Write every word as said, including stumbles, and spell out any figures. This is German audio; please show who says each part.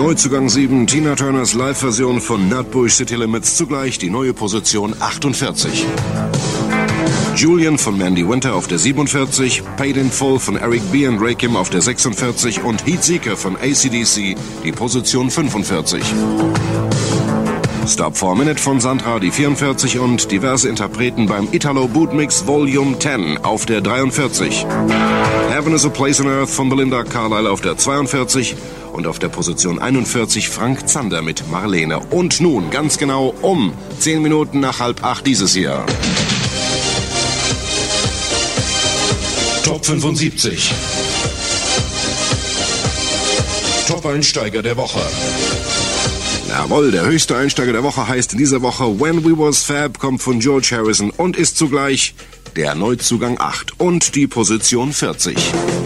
Speaker 1: Neuzugang sieben, Tina Turners Live-Version von Nutbush City Limits, zugleich die neue Position achtundvierzig. Julian von Mandy Winter auf der siebenundvierzig, Paid in Full von Eric B. und Rakim auf der sechsundvierzig und Heatseeker von A C D C die Position fünfundvierzig. Stop for a Minute von Sandra die vierundvierzig und diverse Interpreten beim Italo Bootmix Volume zehn auf der dreiundvierzig. Heaven is a Place on Earth von Belinda Carlisle auf der zweiundvierzig und auf der Position einundvierzig Frank Zander mit Marlene. Und nun ganz genau um zehn Minuten nach halb acht dieses Jahr. Top fünfundsiebzig. Top-Einsteiger der Woche. Jawohl, der höchste Einsteiger der Woche heißt in dieser Woche When We Was Fab, kommt von George Harrison und ist zugleich der Neuzugang acht und die Position vierzig.